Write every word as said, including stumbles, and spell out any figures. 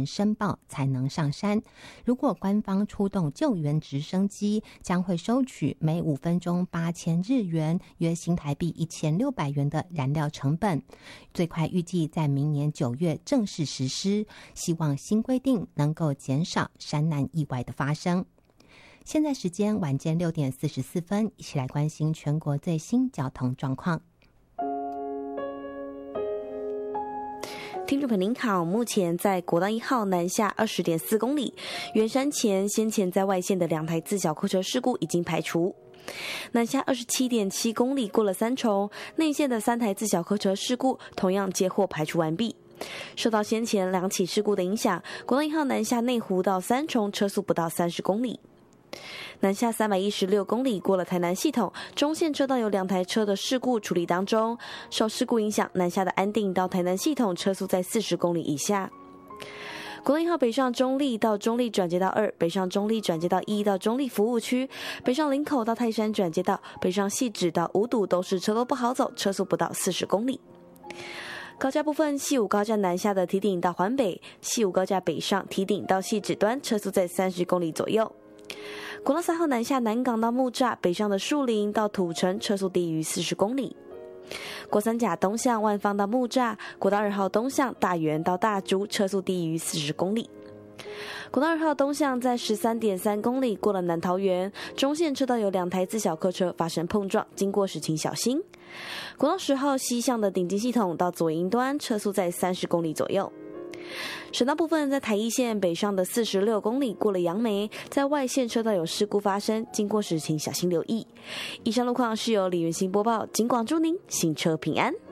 前申报才能上山。如果官方出动救援直升机，将会收取每五分钟八千日元，约新台币一千六百元的燃料成本。最快预计在明年九月正式实施，希望新规定能够减少山难意外的发生。现在时间晚间六点四十四分，一起来关心全国最新交通状况。 听众朋友您好，目前在国道一号南下 二十点四公里，圆山前先前在外线的两台自小客车事故已经排除。南下 二十七点七公里过了三重，内线的三台自小客车事故同样接获排除完毕。受到先前两起事故的影响，国道一号南下内湖到三重车速不到三十公里。南下三百一十六公里过了台南系统，中线车道有两台车的事故处理当中，受事故影响，南下的安定到台南系统车速在四十公里以下。国道一号北上中立到中立转接到二，北上中立转接到一到中立服务区，北上林口到泰山转接到，北上汐止到五堵都是车都不好走，车速不到四十公里。高架部分，西武高架南下的堤顶到环北，西武高架北上堤顶到汐止端车速在三十公里左右。国道三号南下南港到木栅，北上的树林到土城车速低于四十公里。国三甲东向万芳到木栅，国道二号东向大园到大竹车速低于四十公里。国道二号东向在 十三点三公里过了南桃园，中线车道有两台自小客车发生碰撞，经过时请小心。国道十号西向的顶进系统到左营端车速在三十公里左右。省道部分，在台一线北上的四十六公里过了杨梅，在外线车道有事故发生，经过时请小心留意。以上路况是由李元兴播报，警广祝您行车平安。